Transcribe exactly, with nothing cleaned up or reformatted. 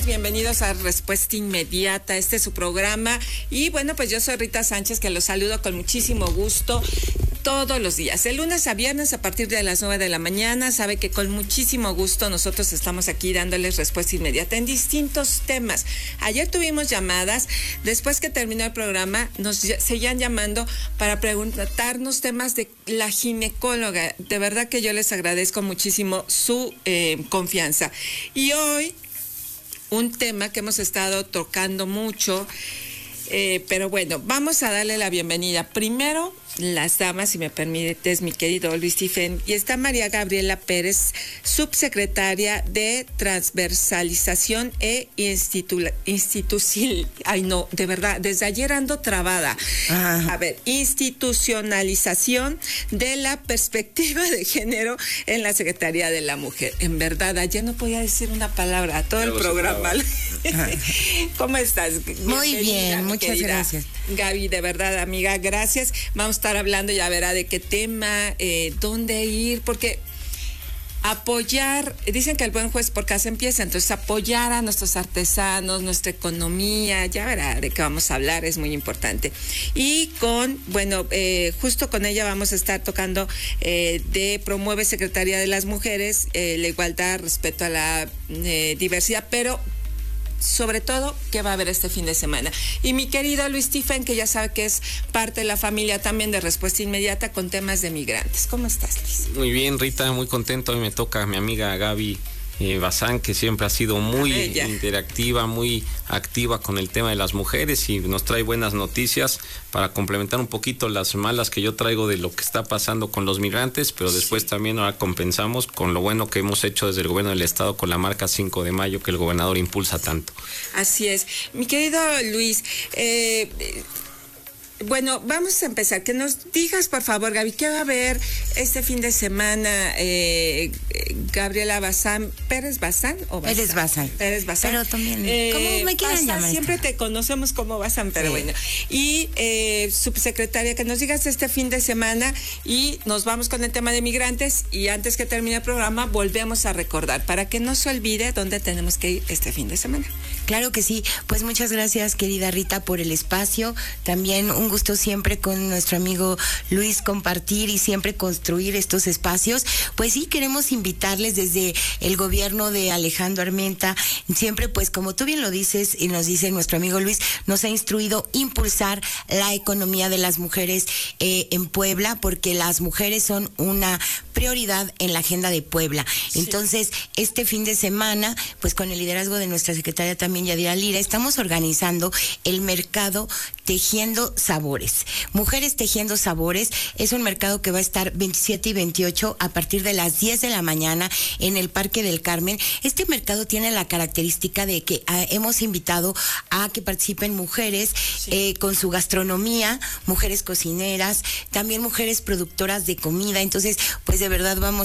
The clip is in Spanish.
bienvenidos a Respuesta Inmediata, este es su programa y bueno, pues yo soy Rita Sánchez, que los saludo con muchísimo gusto todos los días, de lunes a viernes a partir de las nueve de la mañana. Sabe que con muchísimo gusto nosotros estamos aquí dándoles respuesta inmediata en distintos temas. Ayer tuvimos llamadas, después que terminó el programa nos seguían llamando para preguntarnos temas de la ginecóloga. De verdad que yo les agradezco muchísimo su eh, confianza. Y hoy un tema que hemos estado tocando mucho, eh, pero bueno, vamos a darle la bienvenida. Primero, las damas, si me permites, mi querido Luis Stephen, y está María Gabriela Pérez, subsecretaria de Transversalización e Institu- Institucional. Ay, no, de verdad, desde ayer ando trabada. Ajá. A ver, institucionalización de la perspectiva de género en la Secretaría de la Mujer. En verdad, ayer no podía decir una palabra, todo el programa. ¿Cómo estás? Muy bien, muchas querida gracias. Gaby, de verdad, amiga, gracias. Vamos a estar hablando, ya verá de qué tema, eh, dónde ir, porque apoyar, dicen que el buen juez por casa empieza, entonces apoyar a nuestros artesanos, nuestra economía, ya verá de qué vamos a hablar, es muy importante. Y con, bueno, eh, justo con ella vamos a estar tocando eh, de Promueve Secretaría de las Mujeres, eh, la igualdad, respeto a la eh, diversidad, pero sobre todo, ¿qué va a haber este fin de semana? Y mi querido Luis Stephen, que ya sabe que es parte de la familia también de Respuesta Inmediata con temas de migrantes. ¿Cómo estás, Luis? Muy bien, Rita, muy contento. Hoy me toca a mi amiga Gaby eh, Bazán, que siempre ha sido muy interactiva, muy activa con el tema de las mujeres y nos trae buenas noticias para complementar un poquito las malas que yo traigo de lo que está pasando con los migrantes, pero después sí. También ahora compensamos con lo bueno que hemos hecho desde el gobierno del estado con la marca cinco de mayo que el gobernador impulsa tanto. Así es. Mi querido Luis, eh... bueno, vamos a empezar. Que nos digas, por favor, Gaby, ¿qué va a haber este fin de semana? Eh, Gabriela Bazán, ¿Pérez Bazán o Bazán? Pérez Bazán. Pérez Bazán. Pero también, eh, ¿cómo me quieran Bazán, llamar? Siempre te conocemos como Bazán, pero sí. Bueno. Y eh, subsecretaria, que nos digas este fin de semana y nos vamos con el tema de migrantes y antes que termine el programa volvemos a recordar para que no se olvide dónde tenemos que ir este fin de semana. Claro que sí. Pues muchas gracias, querida Rita, por el espacio. También un gusto siempre con nuestro amigo Luis compartir y siempre construir estos espacios. Pues sí, queremos invitarles desde el gobierno de Alejandro Armenta, siempre pues como tú bien lo dices y nos dice nuestro amigo Luis, nos ha instruido impulsar la economía de las mujeres eh, en Puebla, porque las mujeres son una prioridad en la agenda de Puebla. Sí. Entonces, este fin de semana, pues con el liderazgo de nuestra secretaria también Yadira Lira, estamos organizando el mercado Tejiendo Sabores. Mujeres Tejiendo Sabores es un mercado que va a estar veintisiete y veintiocho a partir de las diez de la mañana en el Parque del Carmen. Este mercado tiene la característica de que ah, hemos invitado a que participen mujeres sí. eh, con su gastronomía, mujeres cocineras, también mujeres productoras de comida. Entonces, pues de verdad vamos